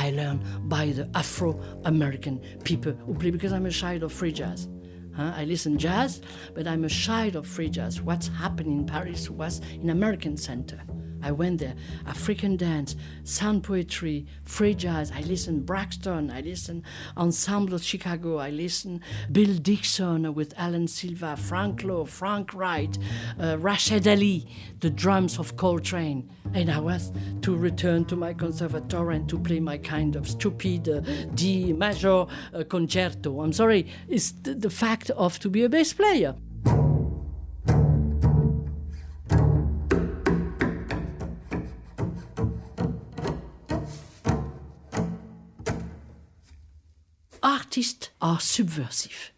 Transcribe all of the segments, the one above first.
I learned by the Afro-American people who play, because I'm a child of free jazz. I listen jazz, but I'm a child of free jazz. What's happening in Paris was in American Center. I went there, African dance, sound poetry, free jazz. I listen Braxton, I listen Ensemble of Chicago, I listen Bill Dixon with Alan Silva, Frank Lowe, Frank Wright, Rashid Ali, the drums of Coltrane. And I was to return to my conservatory and to play my kind of stupid D major concerto. I'm sorry, it's the fact of to be a bass player. Artists are subversive.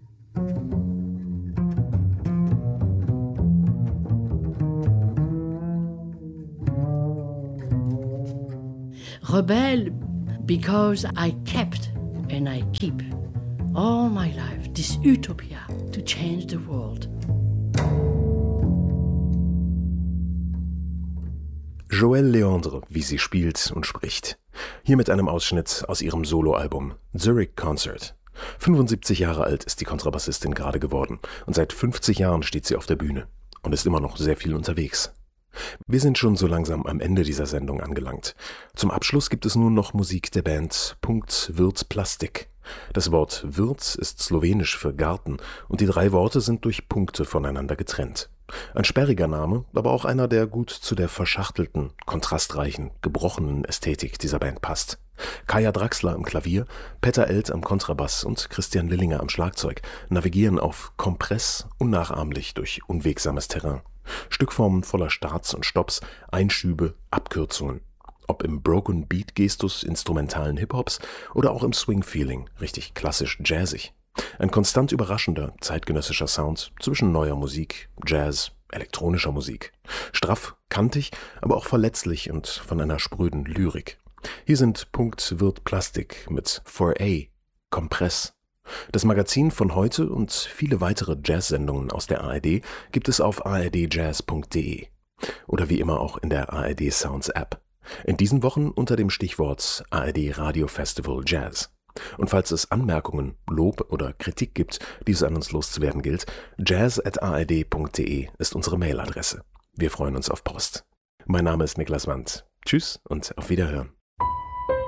Rebel because I kept and I keep all my life this utopia to change the world. Joëlle Léandre, wie sie spielt und spricht. Hier mit einem Ausschnitt aus ihrem Soloalbum Zurich Concert. 75 Jahre alt ist die Kontrabassistin gerade geworden und seit 50 Jahren steht sie auf der Bühne und ist immer noch sehr viel unterwegs. Wir sind schon so langsam am Ende dieser Sendung angelangt. Zum Abschluss gibt es nun noch Musik der Band Punkt Wirt Plastik. Das Wort Wirt ist slowenisch für Garten und die 3 Worte sind durch Punkte voneinander getrennt. Ein sperriger Name, aber auch einer, der gut zu der verschachtelten, kontrastreichen, gebrochenen Ästhetik dieser Band passt. Kaya Draxler am Klavier, Petter Elt am Kontrabass und Christian Lillinger am Schlagzeug navigieren auf Kompress unnachahmlich durch unwegsames Terrain. Stückformen voller Starts und Stopps, Einschübe, Abkürzungen. Ob im Broken Beat Gestus instrumentalen Hip-Hops oder auch im Swing-Feeling, richtig klassisch jazzig. Ein konstant überraschender, zeitgenössischer Sound zwischen neuer Musik, Jazz, elektronischer Musik. Straff, kantig, aber auch verletzlich und von einer spröden Lyrik. Hier sind Punkt Wirt Plastik mit 4A, Kompress. Das Magazin von heute und viele weitere Jazz-Sendungen aus der ARD gibt es auf ardjazz.de oder wie immer auch in der ARD Sounds App. In diesen Wochen unter dem Stichwort ARD Radio Festival Jazz. Und falls es Anmerkungen, Lob oder Kritik gibt, die es an uns loszuwerden gilt, jazz@ard.de ist unsere Mailadresse. Wir freuen uns auf Post. Mein Name ist Niklas Wandt. Tschüss und auf Wiederhören.